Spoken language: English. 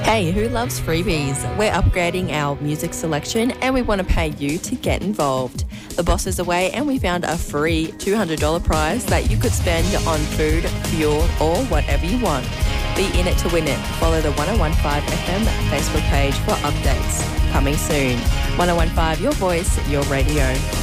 Hey, who loves freebies? We're upgrading our music selection and we want to pay you to get involved. The boss is away and we found a free $200 prize that you could spend on food, fuel or whatever you want. Be in it to win it. Follow the 1015 FM Facebook page for updates. Coming soon. 1015, your voice, your radio.